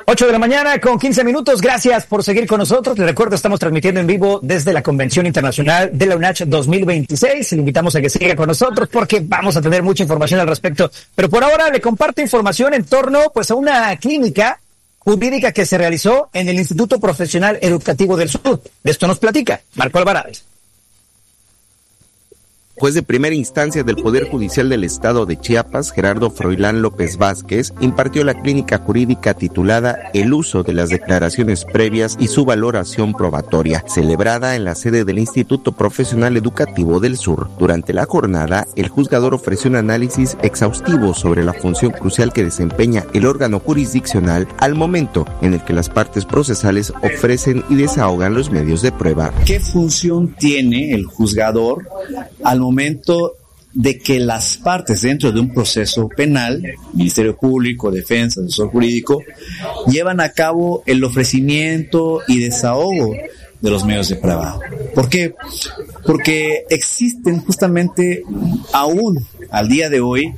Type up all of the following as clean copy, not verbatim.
8:00 con 15 minutos. Gracias por seguir con nosotros. Les recuerdo, estamos transmitiendo en vivo desde la Convención Internacional de la UNACH 2026. Le invitamos a que siga con nosotros porque vamos a tener mucha información al respecto. Pero por ahora le comparto información en torno a una clínica jurídica que se realizó en el Instituto Profesional Educativo del Sur. De esto nos platica Marco Alvarado. Juez de primera instancia del Poder Judicial del Estado de Chiapas, Gerardo Froilán López Vázquez, impartió la clínica jurídica titulada El uso de las declaraciones previas y su valoración probatoria, celebrada en la sede del Instituto Profesional Educativo del Sur. Durante la jornada, el juzgador ofreció un análisis exhaustivo sobre la función crucial que desempeña el órgano jurisdiccional al momento en el que las partes procesales ofrecen y desahogan los medios de prueba. ¿Qué función tiene el juzgador al momento de que las partes dentro de un proceso penal, Ministerio Público, Defensa, Asesor Jurídico, llevan a cabo el ofrecimiento y desahogo de los medios de prueba? ¿Por qué? Porque existen justamente aún al día de hoy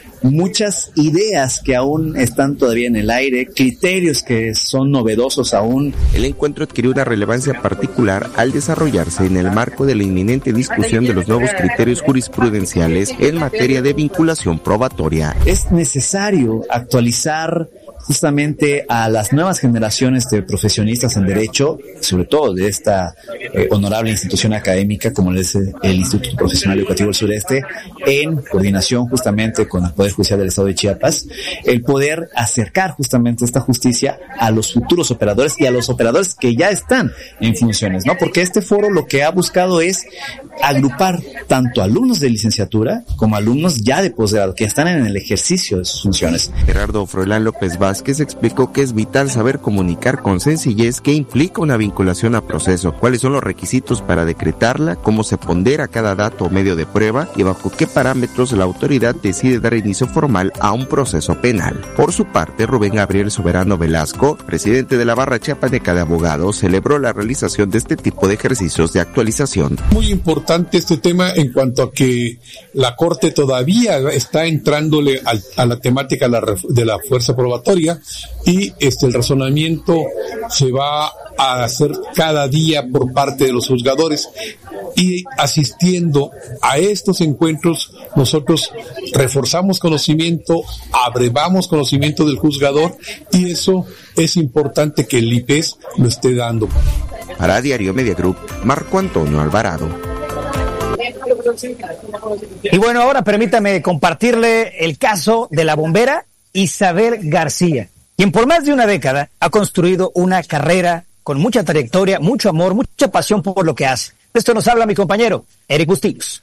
muchas ideas que aún están todavía en el aire, criterios que son novedosos aún. El encuentro adquirió una relevancia particular al desarrollarse en el marco de la inminente discusión de los nuevos criterios jurisprudenciales en materia de vinculación probatoria. Es necesario actualizar justamente a las nuevas generaciones de profesionistas en derecho, sobre todo de esta honorable institución académica como es el Instituto Profesional Educativo del Sureste, en coordinación justamente con el Poder Judicial del Estado de Chiapas, el poder acercar justamente esta justicia a los futuros operadores y a los operadores que ya están en funciones, ¿no? Porque este foro lo que ha buscado es agrupar tanto alumnos de licenciatura como alumnos ya de posgrado que están en el ejercicio de sus funciones. Gerardo Froilán López Vázquez explicó que es vital saber comunicar con sencillez qué implica una vinculación a proceso, cuáles son los requisitos para decretarla, cómo se pondera cada dato o medio de prueba y bajo qué parámetros la autoridad decide dar inicio formal a un proceso penal. Por su parte, Rubén Gabriel Soberano Velasco, presidente de la Barra Chiapaneca de Abogados, celebró la realización de este tipo de ejercicios de actualización. Muy importante este tema en cuanto a que la Corte todavía está entrándole a la temática de la fuerza probatoria y el razonamiento se va a hacer cada día por parte de los juzgadores, y asistiendo a estos encuentros nosotros reforzamos conocimiento, abrevamos conocimiento del juzgador, y eso es importante que el IPES lo esté dando. Para Diario Media Group, Marco Antonio Alvarado. Y bueno, ahora permítame compartirle el caso de la bombera Isabel García, quien por más de una década ha construido una carrera con mucha trayectoria, mucho amor, mucha pasión por lo que hace. De esto nos habla mi compañero Eric Bustillos.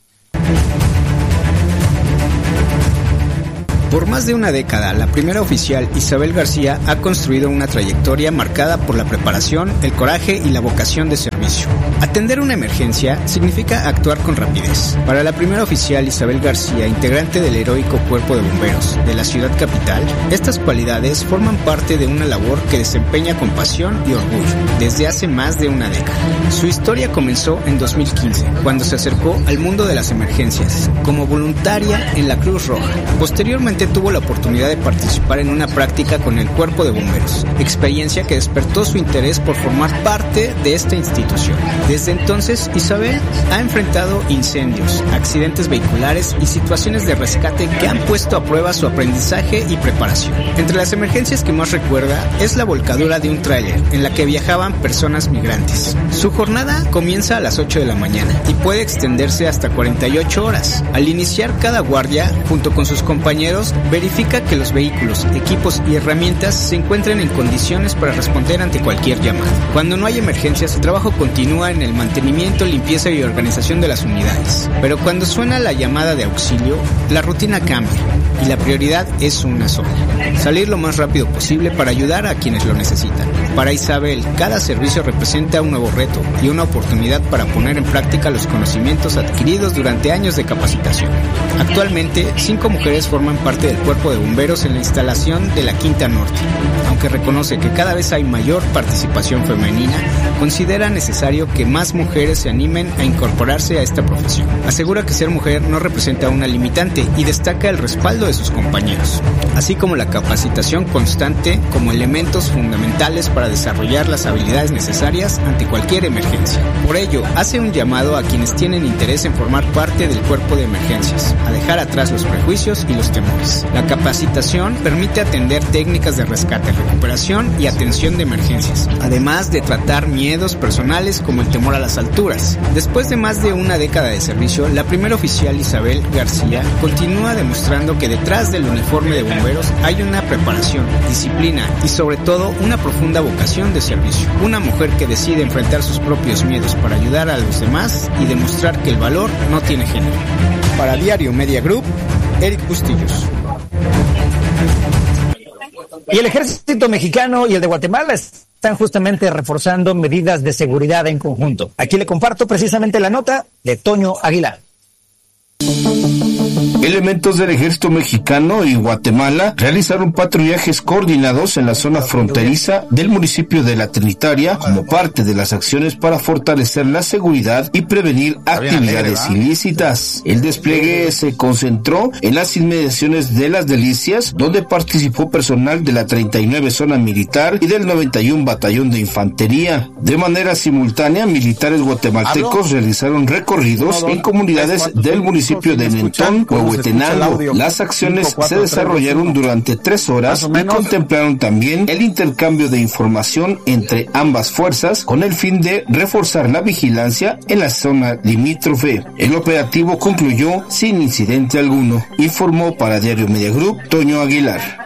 Por más de una década, la primera oficial Isabel García ha construido una trayectoria marcada por la preparación, el coraje y la vocación de servicio. Atender una emergencia significa actuar con rapidez. Para la primera oficial Isabel García, integrante del heroico Cuerpo de Bomberos de la ciudad capital, estas cualidades forman parte de una labor que desempeña con pasión y orgullo desde hace más de una década. Su historia comenzó en 2015, cuando se acercó al mundo de las emergencias como voluntaria en la Cruz Roja. Posteriormente tuvo la oportunidad de participar en una práctica con el Cuerpo de Bomberos, experiencia que despertó su interés por formar parte de esta institución. Desde entonces, Isabel ha enfrentado incendios, accidentes vehiculares y situaciones de rescate que han puesto a prueba su aprendizaje y preparación. Entre las emergencias que más recuerda es la volcadura de un tráiler en la que viajaban personas migrantes. Su jornada comienza a las 8 de la mañana y puede extenderse hasta 48 horas. Al iniciar cada guardia, junto con sus compañeros, verifica que los vehículos, equipos y herramientas se encuentren en condiciones para responder ante cualquier llamada. Cuando no hay emergencia, su trabajo continúa en el mantenimiento, limpieza y organización de las unidades. Pero cuando suena la llamada de auxilio, la rutina cambia y la prioridad es una sola: salir lo más rápido posible para ayudar a quienes lo necesitan. Para Isabel, cada servicio representa un nuevo reto y una oportunidad para poner en práctica los conocimientos adquiridos durante años de capacitación. Actualmente, 5 mujeres forman parte del Cuerpo de Bomberos en la instalación de la Quinta Norte. Aunque reconoce que cada vez hay mayor participación femenina, considera necesario que más mujeres se animen a incorporarse a esta profesión. Asegura que ser mujer no representa una limitante y destaca el respaldo de sus compañeros, así como la capacitación constante como elementos fundamentales para desarrollar las habilidades necesarias ante cualquier emergencia. Por ello, hace un llamado a quienes tienen interés en formar parte del cuerpo de emergencias, a dejar atrás los prejuicios y los temores. La capacitación permite atender técnicas de rescate, recuperación y atención de emergencias, además de tratar miedos personales como el temor a las alturas. Después de más de una década de servicio, la primera oficial Isabel García continúa demostrando que detrás del uniforme de bomberos hay una preparación, disciplina y sobre todo una profunda vocación de servicio. Una mujer que decide enfrentar sus propios miedos para ayudar a los demás y demostrar que el valor no tiene género. Para Diario Media Group, Eric Bustillos. Y el ejército mexicano y el de Guatemala están justamente reforzando medidas de seguridad en conjunto. Aquí le comparto precisamente la nota de Toño Aguilar. Elementos del ejército mexicano y Guatemala realizaron patrullajes coordinados en la zona fronteriza del municipio de La Trinitaria como parte de las acciones para fortalecer la seguridad y prevenir actividades ilícitas. El despliegue se concentró en las inmediaciones de Las Delicias, donde participó personal de la 39 Zona Militar y del 91 Batallón de Infantería. De manera simultánea, militares guatemaltecos realizaron recorridos en comunidades del municipio de Nentón, Huehuetenango. Las acciones se desarrollaron durante 3 horas y contemplaron también el intercambio de información entre ambas fuerzas con el fin de reforzar la vigilancia en la zona limítrofe. El operativo concluyó sin incidente alguno. Informó para Diario Media Group Toño Aguilar.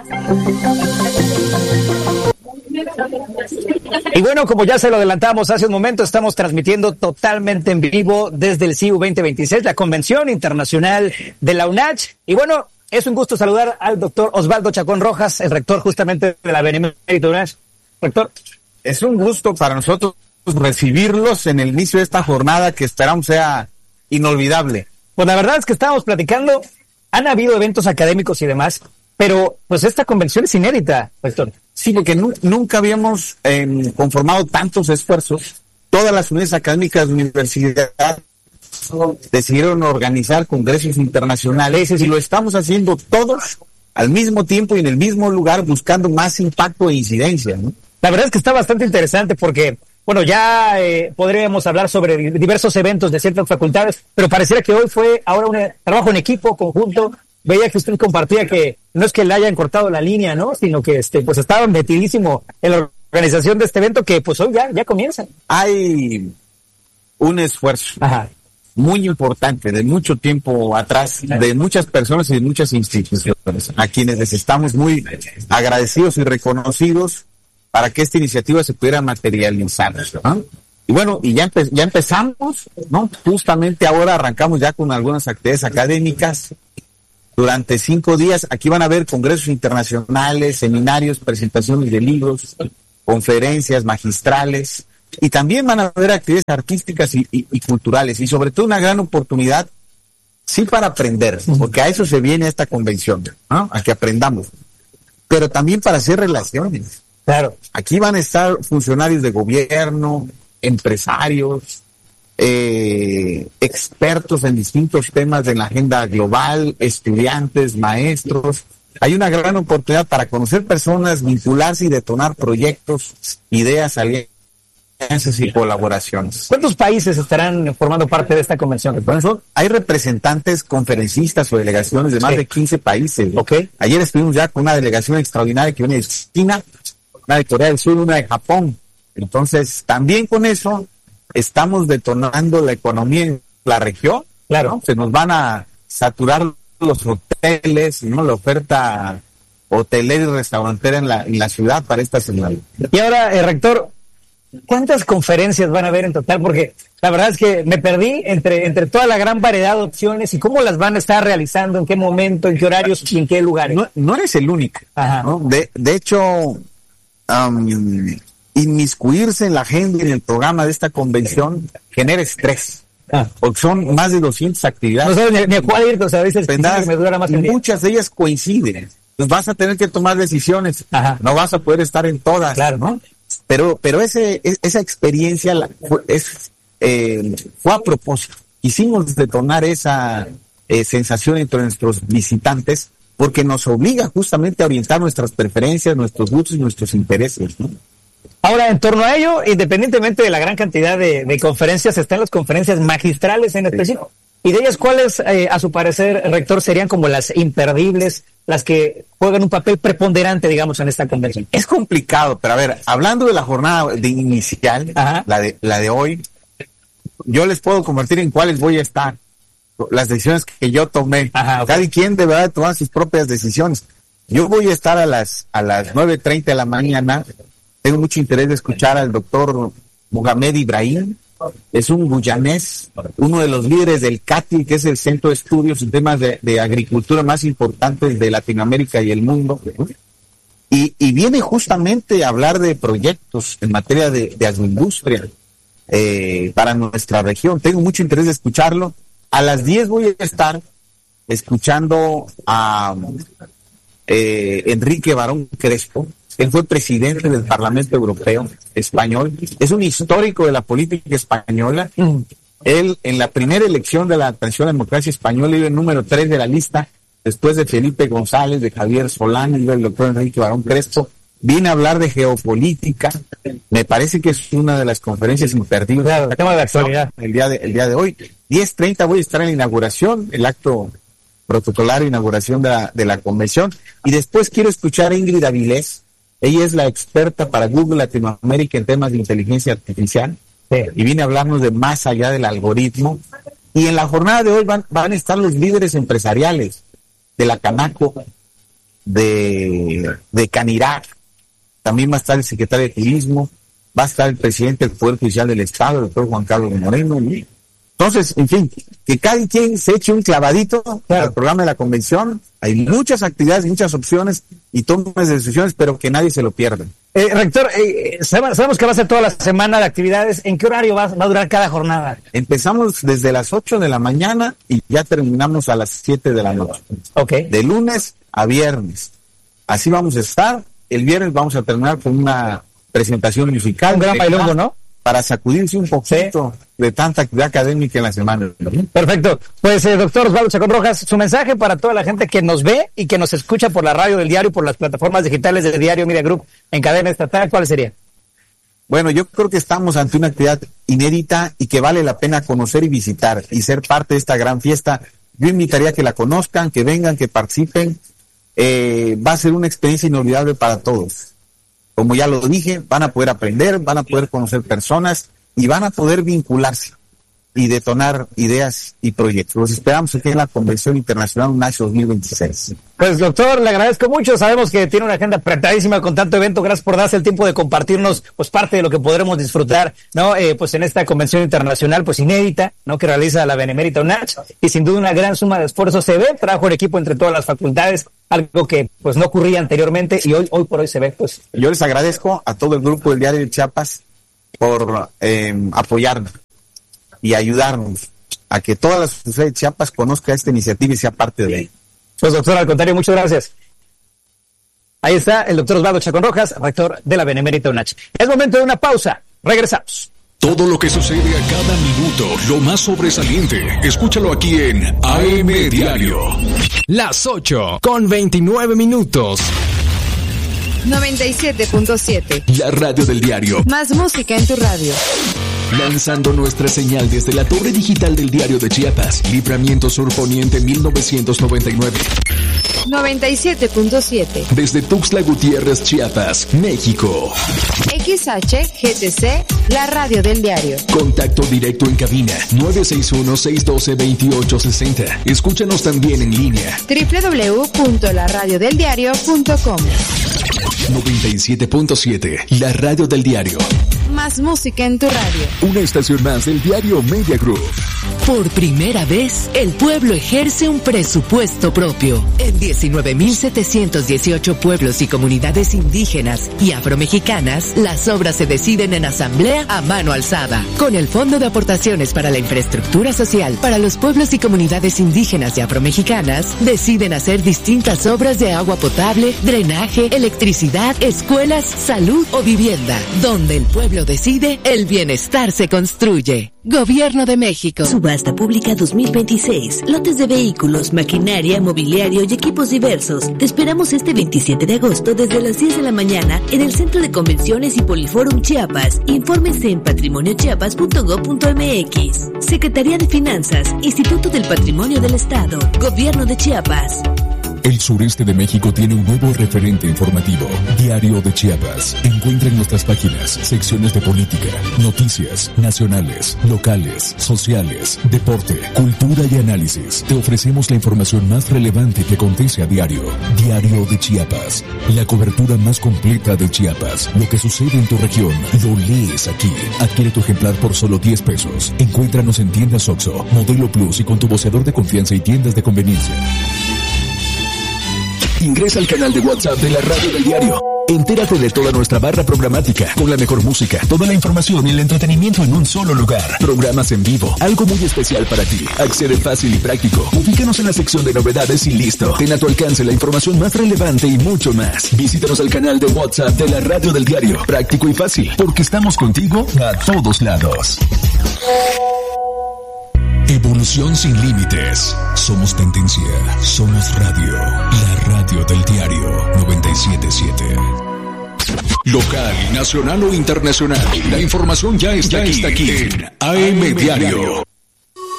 Y bueno, como ya se lo adelantamos hace un momento, estamos transmitiendo totalmente en vivo desde el CIU 2026, la Convención Internacional de la UNACH. Y bueno, es un gusto saludar al doctor Osvaldo Chacón Rojas, el rector justamente de la Benemérita UNACH. Rector. Es un gusto para nosotros recibirlos en el inicio de esta jornada que esperamos sea inolvidable. Pues la verdad es que estábamos platicando, han habido eventos académicos y demás, pero pues esta convención es inédita, rector. Sí, porque nunca habíamos conformado tantos esfuerzos. Todas las unidades académicas de universidad decidieron organizar congresos internacionales y lo estamos haciendo todos al mismo tiempo y en el mismo lugar buscando más impacto e incidencia, ¿no? La verdad es que está bastante interesante porque, bueno, ya podríamos hablar sobre diversos eventos de ciertas facultades, pero pareciera que hoy fue ahora un trabajo en equipo, conjunto. Veía que usted compartía que no es que le hayan cortado la línea, ¿no? Sino que pues estaba metidísimo en la organización de este evento que pues hoy ya comienza. Hay un esfuerzo muy importante de mucho tiempo atrás, de muchas personas y de muchas instituciones, a quienes les estamos muy agradecidos y reconocidos para que esta iniciativa se pudiera materializar, ¿no? Y bueno, y ya empezamos, ¿no? Justamente ahora arrancamos ya con algunas actividades académicas. Durante 5 días, aquí van a haber congresos internacionales, seminarios, presentaciones de libros, conferencias magistrales, y también van a haber actividades artísticas y culturales, y sobre todo una gran oportunidad, sí, para aprender, porque a eso se viene esta convención, ¿no? A que aprendamos, pero también para hacer relaciones. Claro. Aquí van a estar funcionarios de gobierno, empresarios, expertos en distintos temas de la agenda global, estudiantes, maestros. Hay una gran oportunidad para conocer personas, vincularse y detonar proyectos, ideas, alianzas y colaboraciones. ¿Cuántos países estarán formando parte de esta convención? Bueno, hay representantes, conferencistas o delegaciones de más de 15 países. Okay. Ayer estuvimos ya con una delegación extraordinaria que viene de China, una de Corea del Sur, una de Japón. Entonces, también con eso estamos detonando la economía en la región. Claro. ¿No? Se nos van a saturar los hoteles, ¿no? La oferta hotelera y restaurantera en la ciudad para esta semana. Y ahora, rector, ¿cuántas conferencias van a haber en total? Porque la verdad es que me perdí entre toda la gran variedad de opciones y cómo las van a estar realizando, en qué momento, en qué horarios y en qué lugares. No eres el único. Ajá. ¿No? De hecho, inmiscuirse en la agenda y en el programa de esta convención genera estrés. Porque son más de 200 actividades. No sabes ni a cuál ir, o sea, a veces que me dura más el día. Muchas de ellas coinciden. Pues vas a tener que tomar decisiones. Ajá. No vas a poder estar en todas. Claro, ¿no? Pero esa experiencia es fue a propósito. Quisimos detonar esa sensación entre nuestros visitantes porque nos obliga justamente a orientar nuestras preferencias, nuestros gustos y nuestros intereses, ¿no? Ahora, en torno a ello, independientemente de la gran cantidad de conferencias, están las conferencias magistrales en específico. Y de ellas, ¿cuáles, a su parecer, rector, serían como las imperdibles, las que juegan un papel preponderante, digamos, en esta convención? Es complicado, pero a ver, hablando de la jornada inicial, la de hoy, yo les puedo convertir en cuáles voy a estar. Las decisiones que yo tomé. Cada quien deberá tomar sus propias decisiones. Yo voy a estar a las 9:30 de la mañana. Tengo mucho interés de escuchar al doctor Mohamed Ibrahim. Es un guyanés, uno de los líderes del CATI, que es el centro de estudios en temas de agricultura más importantes de Latinoamérica y el mundo. Y viene justamente a hablar de proyectos en materia de agroindustria para nuestra región. Tengo mucho interés de escucharlo. A las 10 voy a estar escuchando a Enrique Barón Crespo. Él fue presidente del Parlamento Europeo español. Es un histórico de la política española. Él, en la primera elección de la transición a la democracia española, iba el número 3 de la lista, después de Felipe González, de Javier Solán, iba el doctor Enrique Barón Crespo. Viene a hablar de geopolítica. Me parece que es una de las conferencias imperdibles. Claro, el tema de la actualidad. El día de hoy. 10:30 voy a estar en la inauguración, el acto protocolario de inauguración de la convención. Y después quiero escuchar a Ingrid Avilés. Ella es la experta para Google Latinoamérica en temas de inteligencia artificial. Y viene a hablarnos de más allá del algoritmo. Y en la jornada de hoy van a estar los líderes empresariales de la Canaco, de Canirac. También va a estar el secretario de Turismo, va a estar el presidente del Poder Judicial del Estado, el doctor Juan Carlos Moreno. Entonces, en fin, que cada quien se eche un clavadito al programa de la convención. Hay muchas actividades, muchas opciones y tomas de decisiones, pero que nadie se lo pierda. Rector, sabemos que va a ser toda la semana de actividades. ¿En qué horario va a durar cada jornada? Empezamos desde las 8 de la mañana y ya terminamos a las 7 de la noche. De lunes a viernes. Así vamos a estar. El viernes vamos a terminar con una presentación musical. Un gran bailongo, ¿no? Para sacudirse un poquito de tanta actividad académica en la semana. Perfecto. Pues, doctor Osvaldo Chacón Rojas, su mensaje para toda la gente que nos ve y que nos escucha por la radio del diario, por las plataformas digitales del Diario Media Group en cadena estatal, ¿cuál sería? Bueno, yo creo que estamos ante una actividad inédita y que vale la pena conocer y visitar y ser parte de esta gran fiesta. Yo invitaría a que la conozcan, que vengan, que participen. Va a ser una experiencia inolvidable para todos. Como ya lo dije, van a poder aprender, van a poder conocer personas y van a poder vincularse y detonar ideas y proyectos. Los esperamos aquí en la Convención Internacional UNACH 2026. Pues, doctor, le agradezco mucho. Sabemos que tiene una agenda apretadísima con tanto evento. Gracias por darse el tiempo de compartirnos, pues, parte de lo que podremos disfrutar, ¿no? Pues, en esta Convención Internacional, pues, inédita, ¿no? Que realiza la Benemérita UNACH. Y sin duda una gran suma de esfuerzo se ve. Trabajo en equipo entre todas las facultades, algo que, pues, no ocurría anteriormente y hoy por hoy se ve, pues. Yo les agradezco a todo el grupo del Diario de Chiapas por apoyarnos y ayudarnos a que toda la sociedad de Chiapas conozca esta iniciativa y sea parte de ella. Pues, doctor, al contrario, muchas gracias. Ahí está el doctor Osvaldo Chacón Rojas, rector de la Benemérita UNACH. Es momento de una pausa. Regresamos. Todo lo que sucede a cada minuto, lo más sobresaliente, escúchalo aquí en AM Diario. Las 8:29. 97.7. La radio del diario. Más música en tu radio. Lanzando nuestra señal desde la torre digital del Diario de Chiapas, Libramiento Sur Poniente 1999. 97.7. Desde Tuxtla Gutiérrez, Chiapas, México. XHGTC, la radio del diario. Contacto directo en cabina 961-612-2860. Escúchanos también en línea. www.laradiodeldiario.com. 97.7, la radio del diario. Más música en tu radio. Una estación más del Diario Media Group. Por primera vez, el pueblo ejerce un presupuesto propio. En 19.718 pueblos y comunidades indígenas y afromexicanas, las obras se deciden en asamblea a mano alzada. Con el Fondo de Aportaciones para la Infraestructura Social para los pueblos y comunidades indígenas y afromexicanas, deciden hacer distintas obras de agua potable, drenaje, electricidad, escuelas, salud o vivienda. Donde el pueblo decide, el bienestar se construye. Gobierno de México. Subasta Pública 2026. Lotes de vehículos, maquinaria, mobiliario y equipos diversos. Te esperamos este 27 de agosto desde las 10 de la mañana en el Centro de Convenciones y Poliforum Chiapas. Infórmese en patrimoniochiapas.gov.mx. Secretaría de Finanzas, Instituto del Patrimonio del Estado, Gobierno de Chiapas. El sureste de México tiene un nuevo referente informativo, Diario de Chiapas. Encuentra en nuestras páginas secciones de política, noticias nacionales, locales, sociales, deporte, cultura y análisis. Te ofrecemos la información más relevante que acontece a diario. Diario de Chiapas, la cobertura más completa de Chiapas. Lo que sucede en tu región, lo lees aquí. Adquiere tu ejemplar por solo 10 pesos. Encuéntranos en tiendas Oxxo, Modelo Plus y con tu voceador de confianza y tiendas de conveniencia. Ingresa al canal de WhatsApp de la Radio del Diario. Entérate de toda nuestra barra programática, con la mejor música, toda la información y el entretenimiento en un solo lugar. Programas en vivo, algo muy especial para ti. Accede fácil y práctico. Ubícanos en la sección de novedades y listo. Ten a tu alcance la información más relevante y mucho más. Visítanos al canal de WhatsApp de la Radio del Diario. Práctico y fácil, porque estamos contigo a todos lados. Evolución sin límites. Somos tendencia. Somos radio. La radio del diario 97.7. Local, nacional o internacional. La información ya está aquí en AM Diario.